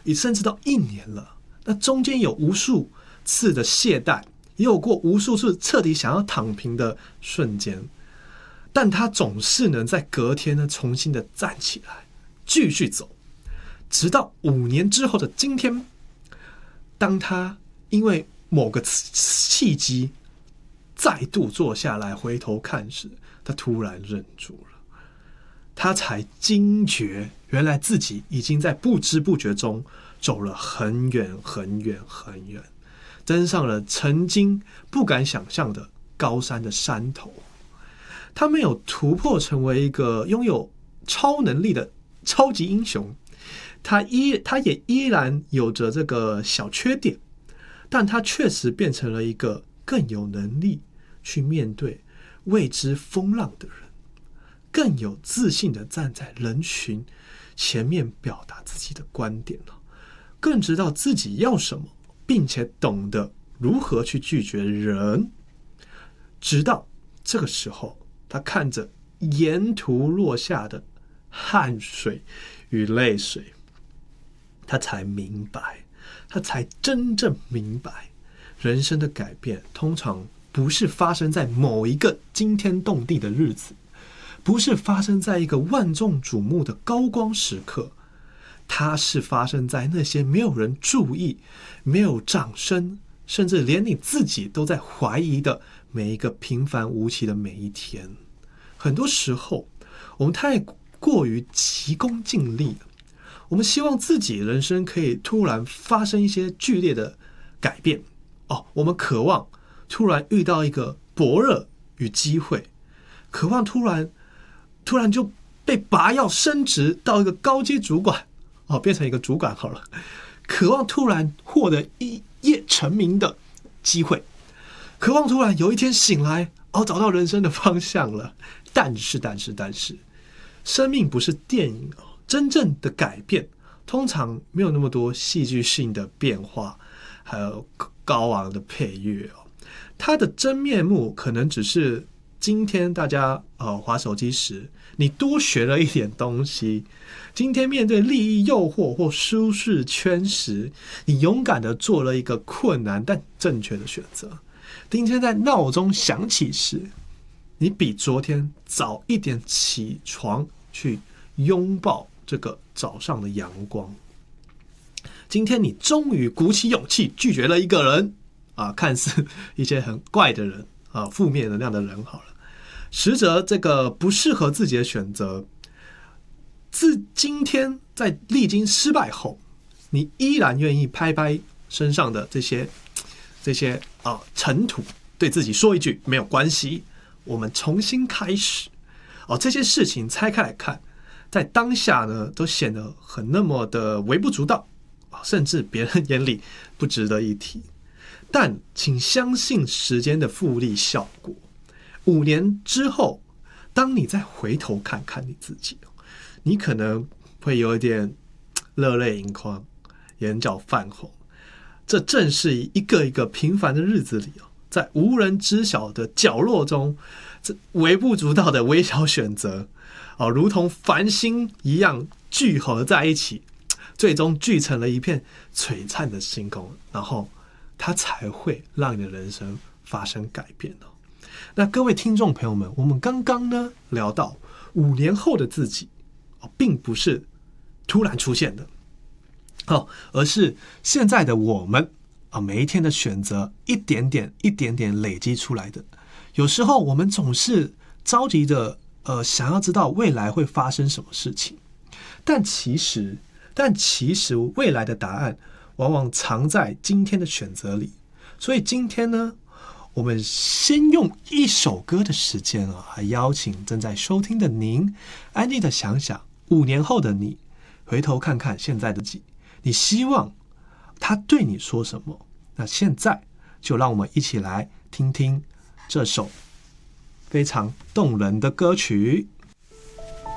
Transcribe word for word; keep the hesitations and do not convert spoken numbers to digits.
甚至到一年了。那中间有无数次的懈怠，也有过无数次彻底想要躺平的瞬间，但他总是能在隔天呢重新的站起来，继续走，直到五年之后的今天，当他因为某个契机再度坐下来回头看时，他突然忍住了，他才惊觉原来自己已经在不知不觉中走了很远很远很远，登上了曾经不敢想象的高山的山头。他没有突破成为一个拥有超能力的超级英雄，他依他也依然有着这个小缺点，但他确实变成了一个更有能力去面对未知风浪的人，更有自信的站在人群前面表达自己的观点，更知道自己要什么，并且懂得如何去拒绝人。直到这个时候，他看着沿途落下的汗水与泪水，他才明白，他才真正明白，人生的改变通常不是发生在某一个惊天动地的日子，不是发生在一个万众瞩目的高光时刻，它是发生在那些没有人注意、没有掌声，甚至连你自己都在怀疑的每一个平凡无奇的每一天。很多时候我们太过于急功近利了，我们希望自己人生可以突然发生一些剧烈的改变哦，我们渴望突然遇到一个伯乐与机会，渴望突然突然就被拔要升职到一个高阶主管哦，变成一个主管好了，渴望突然获得一夜成名的机会，渴望突然有一天醒来哦，找到人生的方向了。但是但是但是生命不是电影哦，真正的改变通常没有那么多戏剧性的变化，还有高昂的配乐哦。它的真面目可能只是今天大家呃滑手机时，你多学了一点东西；今天面对利益诱惑或舒适圈时，你勇敢的做了一个困难但正确的选择；今天在闹钟响起时，你比昨天早一点起床去拥抱这个早上的阳光。今天你终于鼓起勇气拒绝了一个人啊，看似一些很怪的人啊，负面能量的人好了。实则这个不适合自己的选择，自今天在历经失败后，你依然愿意拍拍身上的这些这些啊尘土，对自己说一句没有关系，我们重新开始。哦，这些事情拆开来看，在当下呢，都显得很那么的微不足道，甚至别人眼里不值得一提。但请相信时间的复利效果，五年之后，当你再回头看看你自己，你可能会有一点热泪盈眶，眼角泛红。这正是一个一个平凡的日子里，在无人知晓的角落中，这微不足道的微小选择，如同繁星一样聚合在一起，最终聚成了一片璀璨的星空，然后它才会让你的人生发生改变。那各位听众朋友们，我们刚刚呢聊到五年后的自己，并不是突然出现的，而是现在的我们每一天的选择一点点一点点累积出来的。有时候我们总是着急的呃，想要知道未来会发生什么事情，但其实但其实未来的答案往往藏在今天的选择里。所以今天呢，我们先用一首歌的时间啊，来邀请正在收听的您，安静的想想五年后的你，回头看看现在的自己，你希望他对你说什么？那现在就让我们一起来听听这首非常动人的歌曲。